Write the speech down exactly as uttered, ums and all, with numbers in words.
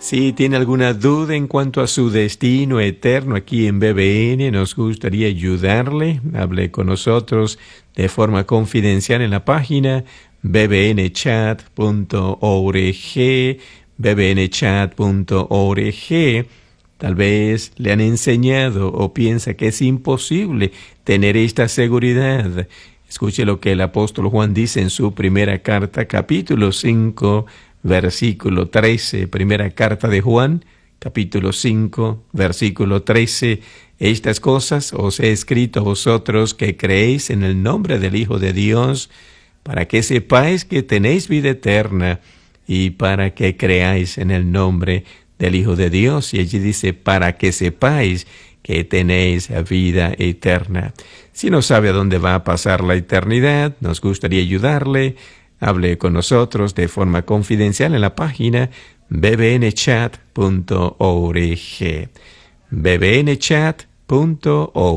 Si tiene alguna duda en cuanto a su destino eterno aquí en B B N, nos gustaría ayudarle. Hable con nosotros de forma confidencial en la página b b n chat punto org, b b n chat punto org. Tal vez le han enseñado o piensa que es imposible tener esta seguridad. Escuche lo que el apóstol Juan dice en su primera carta, capítulo cinco, versículo trece. Primera carta de Juan, capítulo cinco, versículo trece. Estas cosas os he escrito a vosotros que creéis en el nombre del Hijo de Dios, para que sepáis que tenéis vida eterna, y para que creáis en el nombre del Hijo de Dios. Y allí dice, para que sepáis que tenéis vida eterna. Si no sabe a dónde va a pasar la eternidad, nos gustaría ayudarle. Hable con nosotros de forma confidencial en la página b b n chat punto org. b b n chat punto org.